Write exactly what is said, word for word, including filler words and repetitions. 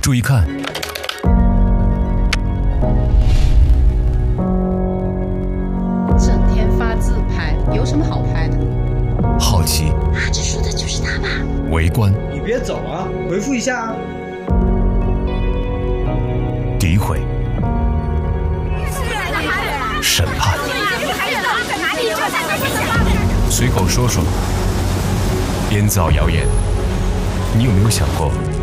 注意看。 整天发自拍，有什么好拍的？ 好奇， 啊，这说的就是他吧？ 围观， 你别走啊，回复一下啊。 诋毁，审判，随口说说，编造谣言。你有没有想过，